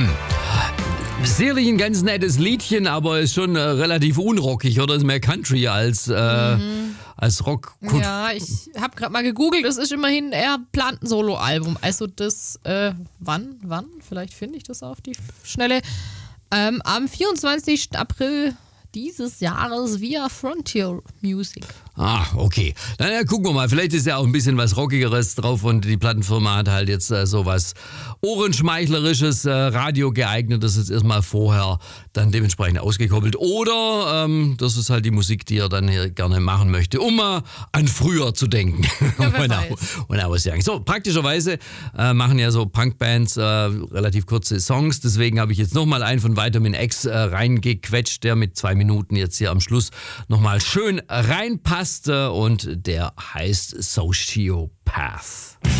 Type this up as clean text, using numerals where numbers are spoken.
Sicherlich ein ganz nettes Liedchen, aber ist schon relativ unrockig, oder? Ist mehr Country als Rock. Ja, ich habe gerade mal gegoogelt, es ist immerhin eher plant ein Soloalbum. Also das, wann? Vielleicht finde ich das auf die Schnelle. Am 24. April dieses Jahres via Frontier Music. Ah, okay. Dann gucken wir mal. Vielleicht ist ja auch ein bisschen was Rockigeres drauf und die Plattenfirma hat halt jetzt sowas Ohrenschmeichlerisches, Radio geeignetes jetzt erstmal vorher dann dementsprechend ausgekoppelt. Oder das ist halt die Musik, die er dann hier gerne machen möchte, um mal an früher zu denken. Ja, wer weiß. So, praktischerweise machen ja so Punkbands relativ kurze Songs. Deswegen habe ich jetzt nochmal einen von Vitamin X reingequetscht, der mit 2 Minuten jetzt hier am Schluss nochmal schön reinpasst. Und der heißt Sociopath.